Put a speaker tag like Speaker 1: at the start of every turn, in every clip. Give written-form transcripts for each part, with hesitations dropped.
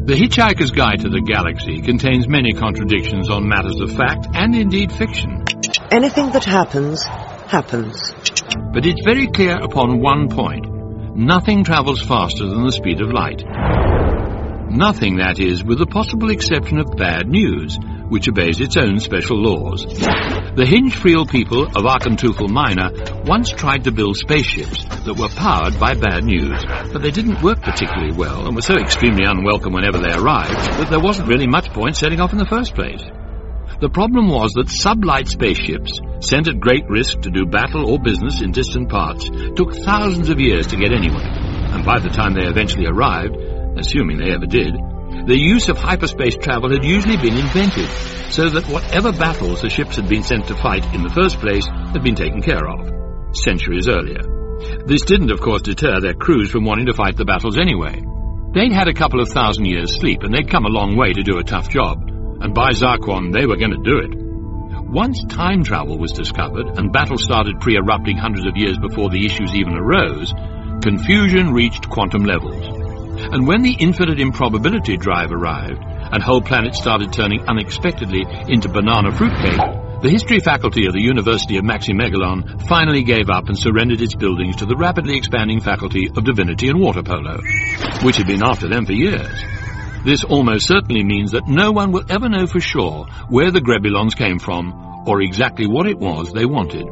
Speaker 1: The Hitchhiker's Guide to the Galaxy contains many contradictions on matters of fact and indeed fiction.
Speaker 2: Anything that happens, happens.
Speaker 1: But it's very clear upon one point. Nothing travels faster than the speed of light. Nothing, that is, with the possible exception of bad news, which obeys its own special laws. The Hinge-Freel people of Arkantufel Minor once tried to build spaceships that were powered by bad news, but they didn't work particularly well and were so extremely unwelcome whenever they arrived that there wasn't really much point setting off in the first place. The problem was that sublight spaceships, sent at great risk to do battle or business in distant parts, took thousands of years to get anywhere, and by the time they eventually arrived, assuming they ever did, the use of hyperspace travel had usually been invented, so that whatever battles the ships had been sent to fight in the first place had been taken care of, centuries earlier. This didn't, of course, deter their crews from wanting to fight the battles anyway. They'd had a couple of thousand years' sleep, and they'd come a long way to do a tough job, and by Zarquon they were going to do it. Once time travel was discovered, and battles started pre-erupting hundreds of years before the issues even arose, confusion reached quantum levels. And when the infinite improbability drive arrived, and whole planets started turning unexpectedly into banana fruitcake, the history faculty of the University of Maximegalon finally gave up and surrendered its buildings to the rapidly expanding faculty of Divinity and Water Polo, which had been after them for years. This almost certainly means that no one will ever know for sure where the Grebulons came from, or exactly what it was they wanted.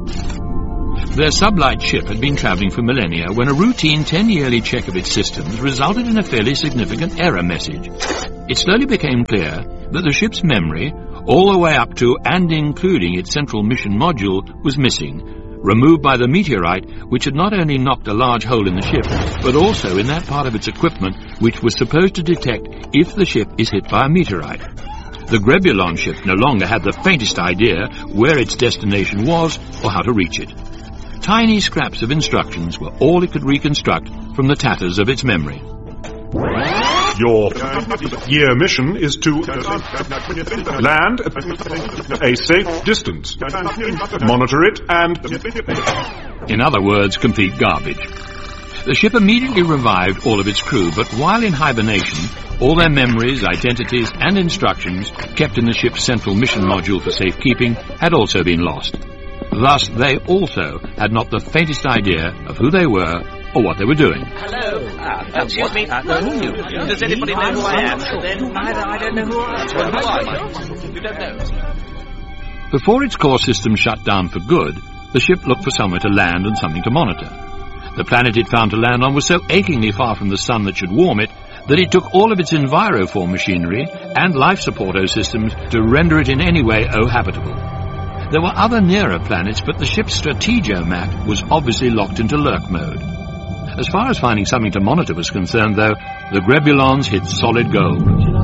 Speaker 1: Their sublight ship had been travelling for millennia when a routine 10-yearly check of its systems resulted in a fairly significant error message. It slowly became clear that the ship's memory, all the way up to and including its central mission module, was missing, removed by the meteorite, which had not only knocked a large hole in the ship, but also in that part of its equipment which was supposed to detect if the ship is hit by a meteorite. The Grebulon ship no longer had the faintest idea where its destination was or how to reach it. Tiny scraps of instructions were all it could reconstruct from the tatters of its memory.
Speaker 3: Your year mission is to land at a safe distance, monitor it, and...
Speaker 1: In other words, complete garbage. The ship immediately revived all of its crew, but while in hibernation, all their memories, identities, and instructions kept in the ship's central mission module for safekeeping had also been lost. Thus, they also had not the faintest idea of who they were or what they were doing.
Speaker 4: Hello. Excuse me. Does anybody know who I am? I don't know who I am. You don't know.
Speaker 1: Before its core system shut down for good, the ship looked for somewhere to land and something to monitor. The planet it found to land on was so achingly far from the sun that should warm it that it took all of its enviroform machinery and life support systems to render it in any way habitable. There were other nearer planets, but the ship's strategomat was obviously locked into lurk mode. As far as finding something to monitor was concerned, though, the Grebulons hit solid gold.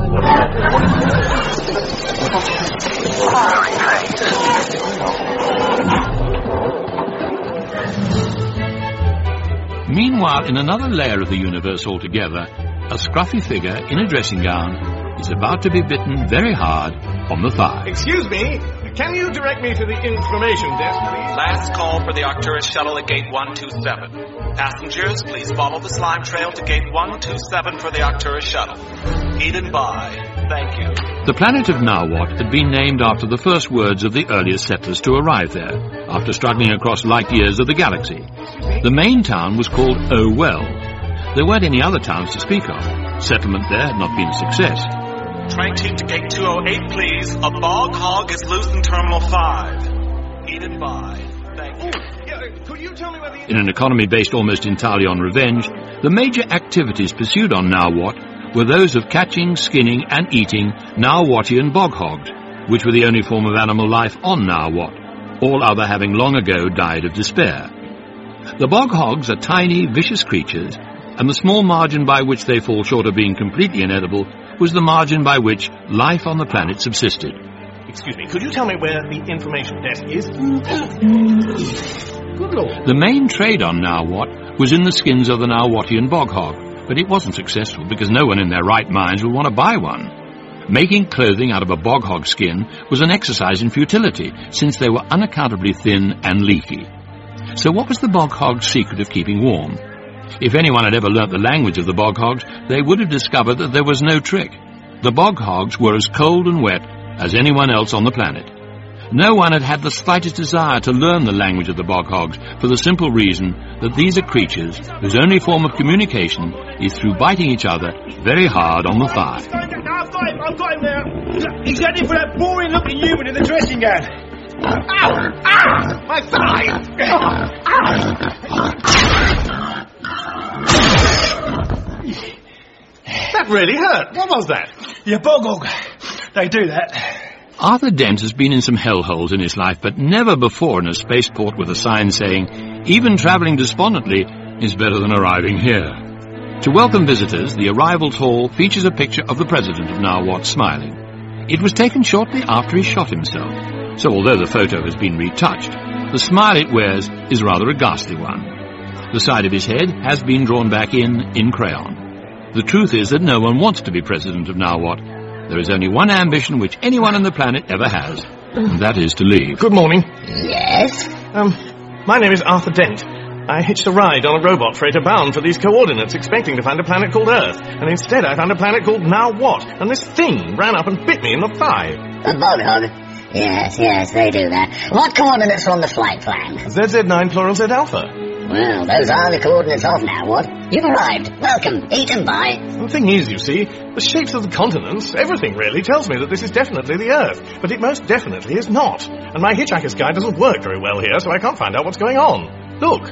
Speaker 1: Meanwhile, in another layer of the universe altogether, a scruffy figure in a dressing gown is about to be bitten very hard on the thigh.
Speaker 5: Excuse me, can you direct me to the information desk, please?
Speaker 6: Last call for the Arcturus shuttle at gate 127. Passengers, please follow the slime trail to gate 127 for the Arcturus shuttle. Eden by. Thank you.
Speaker 1: The planet of Nawat had been named after the first words of the earliest settlers to arrive there, after struggling across light years of the galaxy. The main town was called Owell. There weren't any other towns to speak of. Settlement there had not been a success.
Speaker 6: Train team to gate 208, please. A bog hog is loose in Terminal 5. Eden by. Thank you.
Speaker 5: Could you tell me where the...
Speaker 1: In an economy based almost entirely on revenge, the major activities pursued on Nawat were those of catching, skinning, and eating Nawatian bog hogs, which were the only form of animal life on Nawat, all other having long ago died of despair. The bog hogs are tiny, vicious creatures, and the small margin by which they fall short of being completely inedible was the margin by which life on the planet subsisted.
Speaker 5: Excuse me, could you tell me where the information desk is? Good Lord.
Speaker 1: The main trade on Nawat was in the skins of the Nawatian bog hog, but it wasn't successful because no one in their right minds would want to buy one. Making clothing out of a bog hog skin was an exercise in futility, since they were unaccountably thin and leaky. So what was the bog hog's secret of keeping warm? If anyone had ever learnt the language of the bog hogs, they would have discovered that there was no trick. The bog hogs were as cold and wet as anyone else on the planet. No one had had the slightest desire to learn the language of the bog hogs for the simple reason that these are creatures whose only form of communication is through biting each other very hard on the thigh.
Speaker 5: I've got him now. He's heading for that boring-looking human in the dressing gown. Ow! Ow! My thigh! That really hurt. What was that?
Speaker 7: Your bog hog. They do that.
Speaker 1: Arthur Dent has been in some hellholes in his life, but never before in a spaceport with a sign saying, even travelling despondently is better than arriving here. To welcome visitors, the arrivals hall features a picture of the president of Nawat smiling. It was taken shortly after he shot himself, so although the photo has been retouched, the smile it wears is rather a ghastly one. The side of his head has been drawn back in crayon. The truth is that no one wants to be president of Nawat. There is only one ambition which anyone on the planet ever has, and that is to leave.
Speaker 5: Good morning.
Speaker 8: Yes?
Speaker 5: My name is Arthur Dent. I hitched a ride on a robot freighter bound for these coordinates, expecting to find a planet called Earth, and instead I found a planet called Nawat, and this thing ran up and bit me in the thigh.
Speaker 8: A bog hog? Yes, they do that. What coordinates are on the flight plan?
Speaker 5: ZZ9 plural Z Alpha.
Speaker 8: Well, those are the coordinates of Nawat. You've arrived. Welcome. Eat and buy.
Speaker 5: The thing is, you see, the shapes of the continents, everything really, tells me that this is definitely the Earth, but it most definitely is not. And my Hitchhiker's Guide doesn't work very well here, so I can't find out what's going on. Look.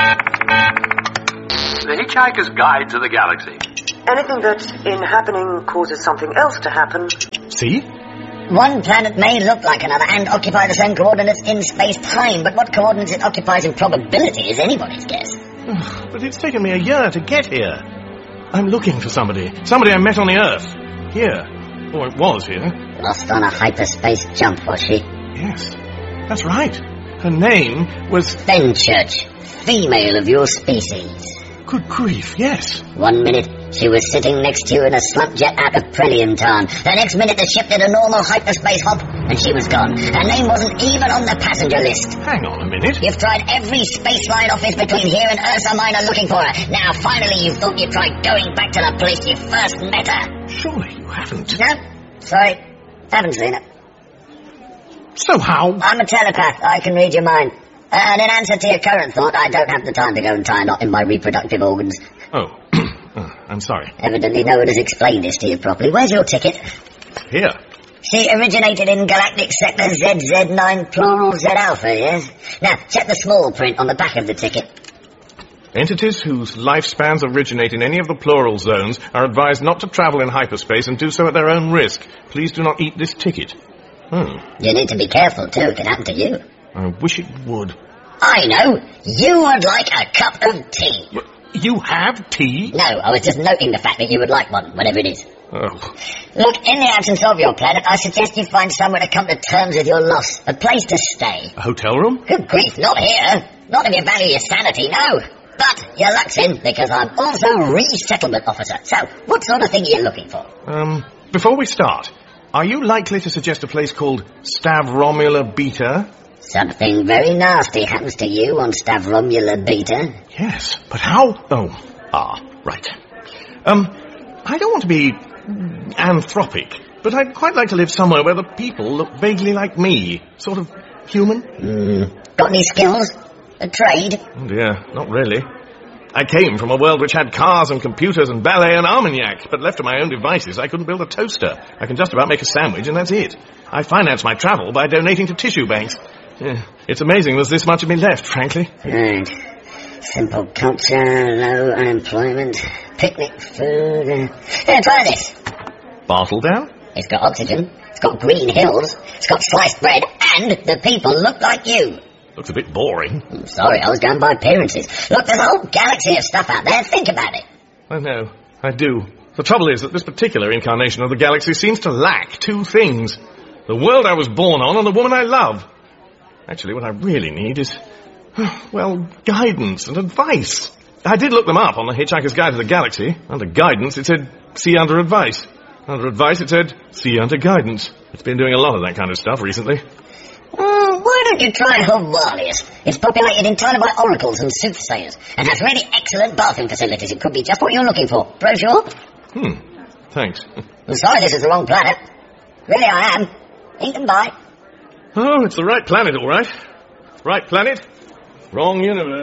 Speaker 1: The Hitchhiker's Guide to the Galaxy.
Speaker 2: Anything that, in happening, causes something else to happen.
Speaker 5: See?
Speaker 8: One planet may look like another and occupy the same coordinates in space-time, but what coordinates it occupies in probability is anybody's guess.
Speaker 5: But it's taken me a year to get here. I'm looking for somebody. Somebody I met on the Earth. Here. Or it was here.
Speaker 8: Lost on a hyperspace jump, was she?
Speaker 5: Yes. That's right. Her name was...
Speaker 8: Fenchurch. Female of your species.
Speaker 5: Good grief, yes.
Speaker 8: 1 minute, she was sitting next to you in a slump jet out of Preliantan. The next minute, the ship did a normal hyperspace hop, and she was gone. Her name wasn't even on the passenger list.
Speaker 5: Hang on a minute.
Speaker 8: You've tried every spaceline office between here and Ursa Minor looking for her. Now, finally, you thought you'd try going back to the place you first met her.
Speaker 5: Surely you haven't.
Speaker 8: No, sorry. Haven't seen her.
Speaker 5: So how?
Speaker 8: I'm a telepath. I can read your mind. And in answer to your current thought, I don't have the time to go and tie a knot in my reproductive organs.
Speaker 5: Oh. I'm sorry.
Speaker 8: Evidently no one has explained this to you properly. Where's your ticket?
Speaker 5: Here.
Speaker 8: She originated in galactic sector ZZ9 plural Z Alpha, yes? Now, check the small print on the back of the ticket.
Speaker 5: Entities whose lifespans originate in any of the plural zones are advised not to travel in hyperspace and do so at their own risk. Please do not eat this ticket.
Speaker 8: You need to be careful, too. It can happen to you.
Speaker 5: I wish it would.
Speaker 8: I know. You would like a cup of tea.
Speaker 5: You have tea?
Speaker 8: No, I was just noting the fact that you would like one, whatever it is.
Speaker 5: Oh.
Speaker 8: Look, in the absence of your planet, I suggest you find somewhere to come to terms with your loss. A place to stay.
Speaker 5: A hotel room?
Speaker 8: Good grief, not here. Not if you value your sanity, no. But your luck's in, because I'm also resettlement officer. So, what sort of thing are you looking for?
Speaker 5: Before we start, are you likely to suggest a place called Stavromula Beta?
Speaker 8: Something very nasty happens to you on Stavromula Beta.
Speaker 5: Yes, but how? Right. I don't want to be anthropic, but I'd quite like to live somewhere where the people look vaguely like me. Sort of human.
Speaker 8: Got any skills? A trade?
Speaker 5: Oh dear, not really. I came from a world which had cars and computers and ballet and Armagnac, but left to my own devices, I couldn't build a toaster. I can just about make a sandwich, and that's it. I finance my travel by donating to tissue banks. It's amazing there's this much of me left, frankly.
Speaker 8: Right. Simple culture, low unemployment, picnic food. Here, try this.
Speaker 5: Bartledown?
Speaker 8: It's got oxygen, it's got green hills, it's got sliced bread, and the people look like you.
Speaker 5: Looks a bit boring.
Speaker 8: I'm sorry, I was going by appearances. Look, there's a whole galaxy of stuff out there. Think about it.
Speaker 5: I know. I do. The trouble is that this particular incarnation of the galaxy seems to lack two things. The world I was born on and the woman I love. Actually, what I really need is, well, guidance and advice. I did look them up on the Hitchhiker's Guide to the Galaxy. Under guidance, it said, see under advice. Under advice, it said, see under guidance. It's been doing a lot of that kind of stuff recently.
Speaker 8: Why don't you try Hovalius? It's populated entirely by oracles and soothsayers, and has really excellent bathing facilities. It could be just what you're looking for. Brochure?
Speaker 5: Thanks.
Speaker 8: I'm sorry this is the wrong planet. Really I am. Ink and buy.
Speaker 5: Oh, it's the right planet, all right. Right planet, wrong universe.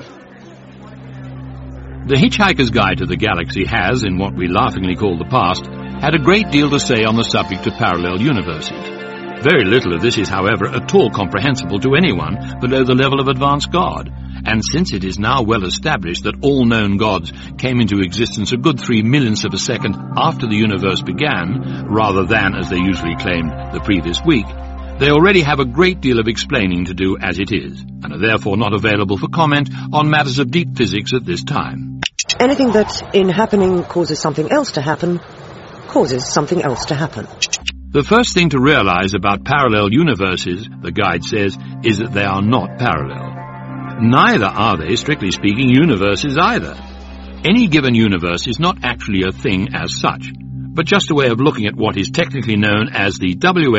Speaker 1: The Hitchhiker's Guide to the Galaxy has, in what we laughingly call the past, had a great deal to say on the subject of parallel universes. Very little of this is, however, at all comprehensible to anyone below the level of advanced God. And since it is now well established that all known gods came into existence a good 3 millionths of a second after the universe began, rather than, as they usually claimed, the previous week, they already have a great deal of explaining to do as it is, and are therefore not available for comment on matters of deep physics at this time.
Speaker 2: Anything that, in happening, causes something else to happen, causes something else to happen.
Speaker 1: The first thing to realize about parallel universes, the guide says, is that they are not parallel. Neither are they, strictly speaking, universes either. Any given universe is not actually a thing as such, but just a way of looking at what is technically known as the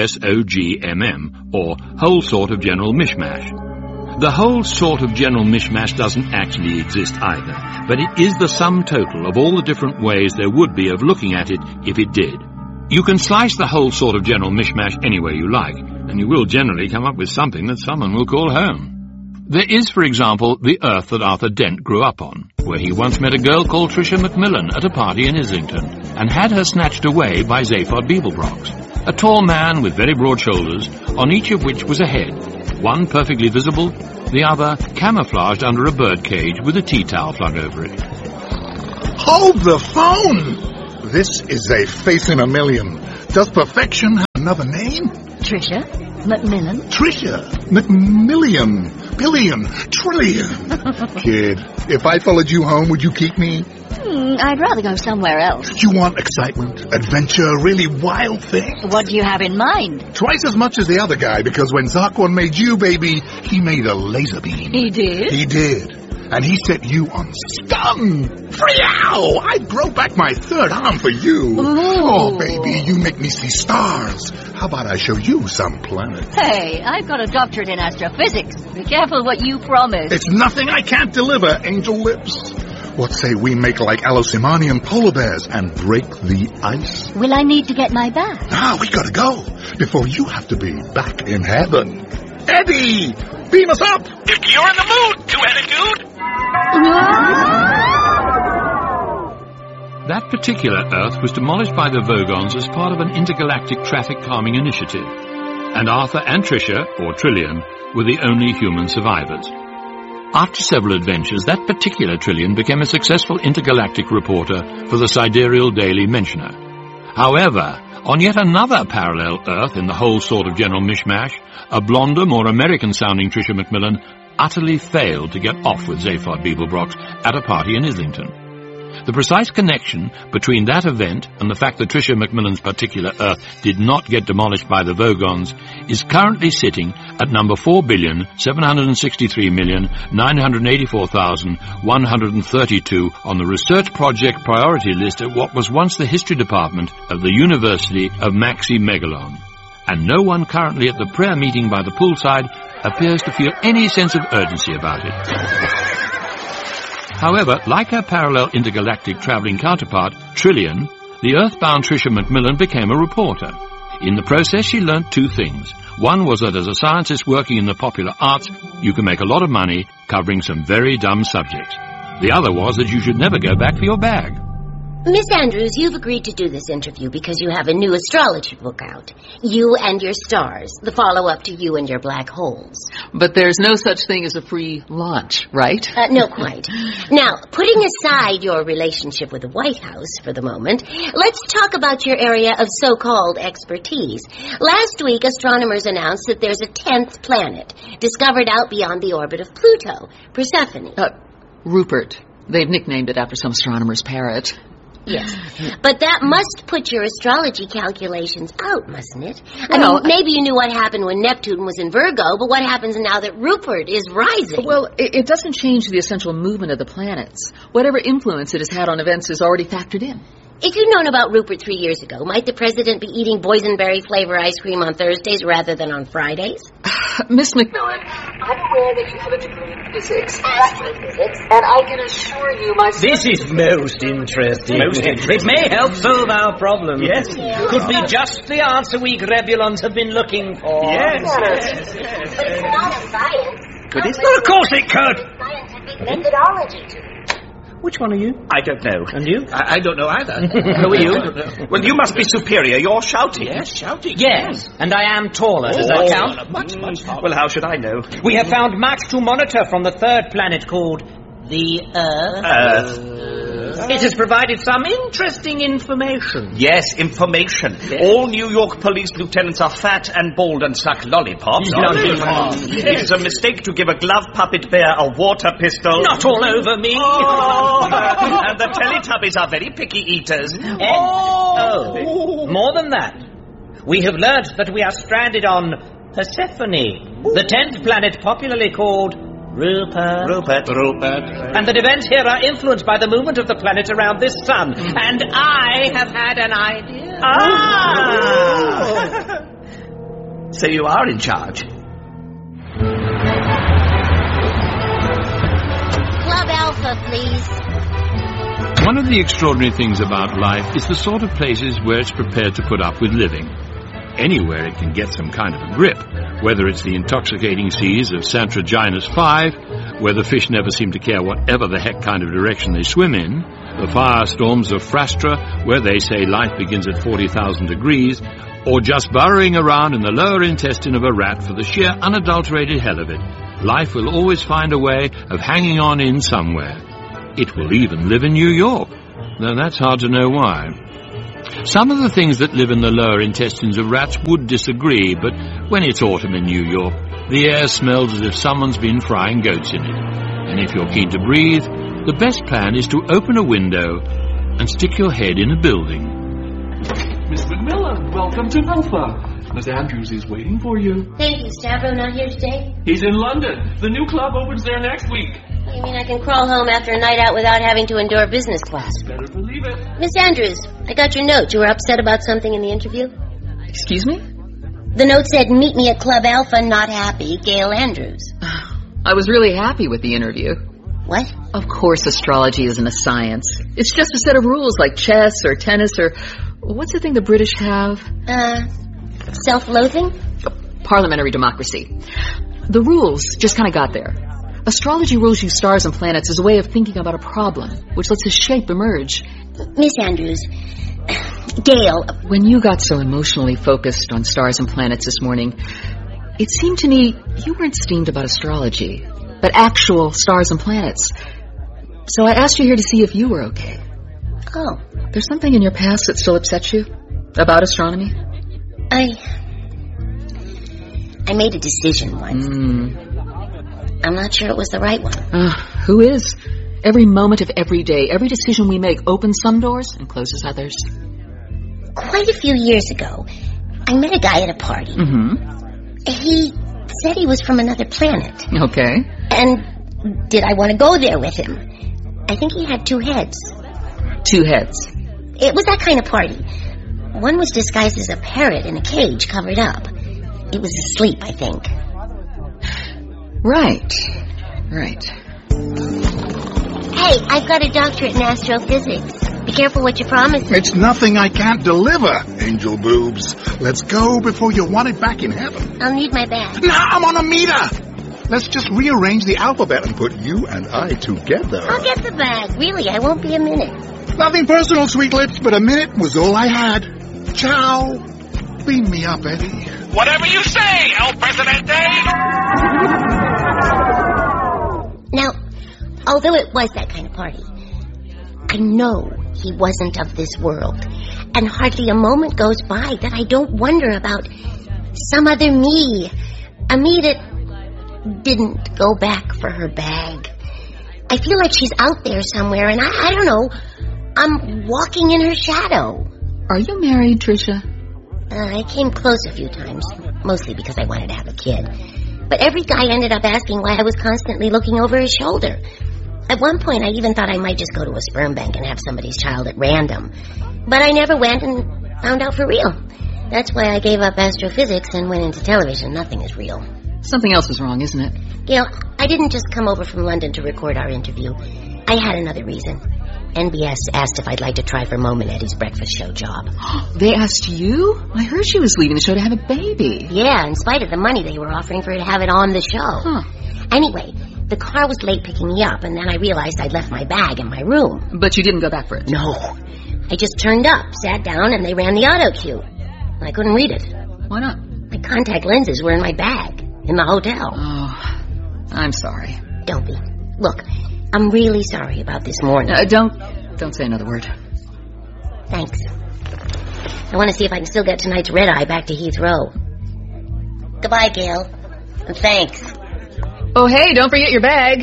Speaker 1: WSOGMM, or whole sort of general mishmash. The whole sort of general mishmash doesn't actually exist either, but it is the sum total of all the different ways there would be of looking at it if it did. You can slice the whole sort of general mishmash any way you like, and you will generally come up with something that someone will call home. There is, for example, the Earth that Arthur Dent grew up on, where he once met a girl called Tricia McMillan at a party in Islington, and had her snatched away by Zaphod Beeblebrox, a tall man with very broad shoulders, on each of which was a head, one perfectly visible, the other camouflaged under a bird cage with a tea towel flung over it.
Speaker 9: Hold the phone! This is a face in a million. Does perfection have another name?
Speaker 10: Tricia McMillan.
Speaker 9: Tricia McMillion. Billion. Trillion. Kid, if I followed you home, would you keep me?
Speaker 10: I'd rather go somewhere else.
Speaker 9: You want excitement, adventure, really wild things?
Speaker 10: What do you have in mind?
Speaker 9: Twice as much as the other guy, because when Zarquan made you, baby, he made a laser beam.
Speaker 10: He did?
Speaker 9: He did. And he set you on stun. Freow! I'd grow back my third arm for you.
Speaker 10: Ooh.
Speaker 9: Oh, baby, you make me see stars. How about I show you some planets?
Speaker 10: Hey, I've got a doctorate in astrophysics. Be careful what you promise.
Speaker 9: It's nothing I can't deliver, angel lips. What say we make like Alosimanian polar bears and break the ice?
Speaker 10: Will I need to get my bath?
Speaker 9: Now we gotta go before you have to be back in heaven. Eddie, beam us up.
Speaker 6: If you're in the mood, two-headed dude.
Speaker 1: That particular Earth was demolished by the Vogons as part of an intergalactic traffic calming initiative, and Arthur and Tricia, or Trillian, were the only human survivors. After several adventures, that particular Trillian became a successful intergalactic reporter for the Sidereal Daily Mentioner. However, on yet another parallel Earth in the whole sort of general mishmash, a blonder, more American-sounding Tricia McMillan utterly failed to get off with Zaphod Beeblebrox at a party in Islington. The precise connection between that event and the fact that Tricia McMillan's particular Earth did not get demolished by the Vogons is currently sitting at number 4,763,984,132 on the research project priority list at what was once the history department of the University of Maxi Megalon. And no one currently at the prayer meeting by the poolside appears to feel any sense of urgency about it. However, like her parallel intergalactic travelling counterpart, Trillian, the earthbound Tricia McMillan became a reporter. In the process, she learnt two things. One was that as a scientist working in the popular arts, you can make a lot of money covering some very dumb subjects. The other was that you should never go back for your bag.
Speaker 11: Miss Andrews, you've agreed to do this interview because you have a new astrology book out. You and Your Stars, the follow-up to You and Your Black Holes.
Speaker 12: But there's no such thing as a free lunch, right?
Speaker 11: No, quite. Now, putting aside your relationship with the White House for the moment, let's talk about your area of so-called expertise. Last week, astronomers announced that there's a 10th planet discovered out beyond the orbit of Pluto, Persephone.
Speaker 12: Rupert. They've nicknamed it after some astronomer's parrot.
Speaker 11: Yes, but that must put your astrology calculations out, mustn't it? I mean, maybe you knew what happened when Neptune was in Virgo, but what happens now that Rupert is rising?
Speaker 12: Well, it doesn't change the essential movement of the planets. Whatever influence it has had on events is already factored in.
Speaker 11: If you'd known about Rupert 3 years ago, might the president be eating boysenberry flavor ice cream on Thursdays rather than on Fridays?
Speaker 12: Miss McMillan, I'm aware that you have a degree in physics, astrophysics, and I can assure you
Speaker 13: This is most interesting. It may help solve our problem. Yes. Could be just the answer we Grebulons have been looking for.
Speaker 11: Yes. But it's not a science.
Speaker 13: Could it? Well, of course it could.
Speaker 11: Scientific methodology to
Speaker 13: Which one are you?
Speaker 4: I don't know.
Speaker 13: And you?
Speaker 4: I don't know either. Who are you? Well, you must be superior. You're shouting.
Speaker 13: Yes, shouting. Yes, and I am taller. Does that count?
Speaker 4: Much taller. Well, how should I know?
Speaker 13: We have found Max to monitor from the third planet called the Earth. It has provided some interesting information.
Speaker 4: Yes, information. Yes. All New York police lieutenants are fat and bald and suck lollipops. It is a mistake to give a glove puppet bear a water pistol.
Speaker 13: Not all over me.
Speaker 4: And the Teletubbies are very picky eaters.
Speaker 13: More than that. We have learned that we are stranded on Persephone, the 10th planet popularly called Rupert. And that events here are influenced by the movement of the planet around this sun. And I have had an idea.
Speaker 4: So you are in charge.
Speaker 11: Club Alpha, please.
Speaker 1: One of the extraordinary things about life is the sort of places where it's prepared to put up with living. Anywhere it can get some kind of a grip, whether it's the intoxicating seas of Santroginus 5, where the fish never seem to care whatever the heck kind of direction they swim in, the firestorms of Frastra, where they say life begins at 40,000 degrees, or just burrowing around in the lower intestine of a rat for the sheer unadulterated hell of it. Life will always find a way of hanging on in somewhere. It will even live in New York, though that's hard to know why. Some of the things that live in the lower intestines of rats would disagree, but when it's autumn in New York, the air smells as if someone's been frying goats in it. And if you're keen to breathe, the best plan is to open a window and stick your head in a building.
Speaker 14: Miss McMillan, welcome to Alpha. Miss Andrews is waiting for you.
Speaker 11: Thank you. Stavro not here today?
Speaker 14: He's in London. The new club opens there next week.
Speaker 11: You mean I can crawl home after a night out without having to endure business class?
Speaker 14: Better believe it.
Speaker 11: Miss Andrews, I got your note. You were upset about something in the interview?
Speaker 12: Excuse me?
Speaker 11: The note said, meet me at Club Alpha, not happy, Gail Andrews.
Speaker 12: I was really happy with the interview.
Speaker 11: What?
Speaker 12: Of course astrology isn't a science. It's just a set of rules like chess or tennis or... What's the thing the British have?
Speaker 11: Self-loathing?
Speaker 12: Parliamentary democracy. The rules just kind of got there. Astrology rules you stars and planets as a way of thinking about a problem, which lets a shape emerge.
Speaker 11: Miss Andrews, Gail...
Speaker 12: When you got so emotionally focused on stars and planets this morning, it seemed to me you weren't steamed about astrology, but actual stars and planets. So I asked you here to see if you were okay.
Speaker 11: Oh.
Speaker 12: There's something in your past that still upsets you about astronomy?
Speaker 11: I made a decision once. I'm not sure it was the right one.
Speaker 12: Who is? Every moment of every day, every decision we make opens some doors and closes others.
Speaker 11: Quite a few years ago, I met a guy at a party. He said he was from another planet.
Speaker 12: Okay.
Speaker 11: And did I want to go there with him? I think he had 2 heads.
Speaker 12: 2 heads?
Speaker 11: It was that kind of party. One was disguised as a parrot in a cage covered up. It was asleep, I think.
Speaker 12: Right.
Speaker 11: Hey, I've got a doctorate in astrophysics. Be careful what you promise.
Speaker 9: It's nothing I can't deliver, Angel Boobs. Let's go before you want it back in heaven.
Speaker 11: I'll need my bag.
Speaker 9: Nah, I'm on a meter. Let's just rearrange the alphabet and put you and I together.
Speaker 11: I'll get the bag. Really, I won't be a minute.
Speaker 9: Nothing personal, sweet lips, but a minute was all I had. Ciao. Beam me up, Eddie.
Speaker 6: Whatever you say, El Presidente!
Speaker 11: Now, although it was that kind of party, I know he wasn't of this world. And hardly a moment goes by that I don't wonder about some other me. A me that didn't go back for her bag. I feel like she's out there somewhere, and I don't know, I'm walking in her shadow.
Speaker 12: Are you married, Tricia?
Speaker 11: I came close a few times, mostly because I wanted to have a kid. But every guy ended up asking why I was constantly looking over his shoulder. At one point, I even thought I might just go to a sperm bank and have somebody's child at random. But I never went and found out for real. That's why I gave up astrophysics and went into television. Nothing is real.
Speaker 12: Something else is wrong, isn't it?
Speaker 11: Gail, I didn't just come over from London to record our interview. I had another reason. NBS asked if I'd like to try for Mo Manetti's breakfast show job.
Speaker 12: They asked you? I heard she was leaving the show to have a baby.
Speaker 11: Yeah, in spite of the money they were offering for her to have it on the show.
Speaker 12: Huh.
Speaker 11: Anyway, the car was late picking me up, and then I realized I'd left my bag in my room.
Speaker 12: But you didn't go back for it?
Speaker 11: No. I just turned up, sat down, and they ran the auto cue. I couldn't read it.
Speaker 12: Why not?
Speaker 11: My contact lenses were in my bag, in the hotel.
Speaker 12: Oh, I'm sorry.
Speaker 11: Don't be. Look, I'm really sorry about this morning.
Speaker 12: Don't say another word.
Speaker 11: Thanks. I want to see if I can still get tonight's red-eye back to Heathrow. Goodbye, Gail. And thanks.
Speaker 12: Oh, hey, don't forget your bag.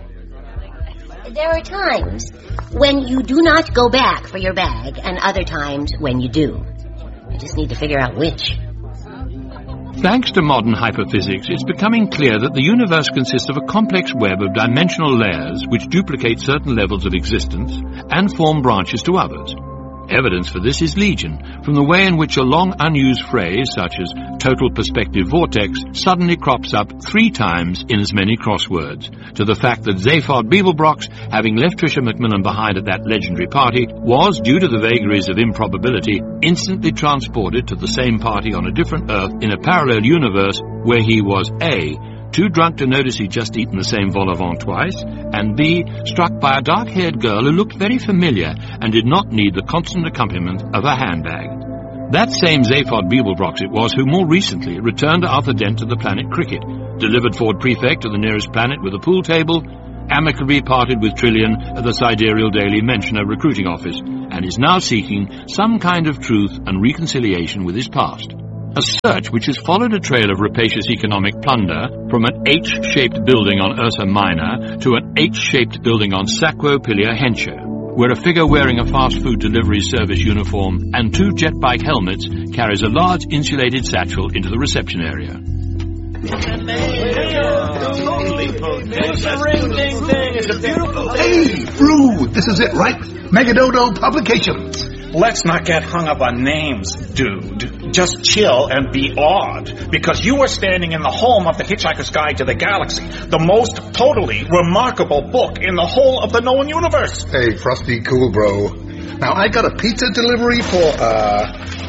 Speaker 11: There are times when you do not go back for your bag, and other times when you do. I just need to figure out which.
Speaker 1: Thanks to modern hyperphysics, it's becoming clear that the universe consists of a complex web of dimensional layers which duplicate certain levels of existence and form branches to others. Evidence for this is legion, from the way in which a long unused phrase, such as total perspective vortex, suddenly crops up 3 times in as many crosswords, to the fact that Zaphod Beeblebrox, having left Tricia McMillan behind at that legendary party, was, due to the vagaries of improbability, instantly transported to the same party on a different Earth in a parallel universe where he was A, too drunk to notice he'd just eaten the same vol au vent twice, and B, struck by a dark-haired girl who looked very familiar and did not need the constant accompaniment of a handbag. That same Zaphod Beeblebrox it was who more recently returned Arthur Dent to the planet Cricket, delivered Ford Prefect to the nearest planet with a pool table, amicably parted with Trillian at the Sidereal Daily Mentioner recruiting office, and is now seeking some kind of truth and reconciliation with his past. A search which has followed a trail of rapacious economic plunder from an H-shaped building on Ursa Minor to an H-shaped building on Sacquo Pilia Hencher, where a figure wearing a fast food delivery service uniform and 2 jet bike helmets carries a large insulated satchel into the reception area.
Speaker 9: Hey, Fru, this is it, right? Megadodo Publications.
Speaker 15: Let's not get hung up on names, dude. Just chill and be awed, because you are standing in the home of The Hitchhiker's Guide to the Galaxy, the most totally remarkable book in the whole of the known universe.
Speaker 9: Hey, Frosty, cool, bro. Now, I got a pizza delivery for,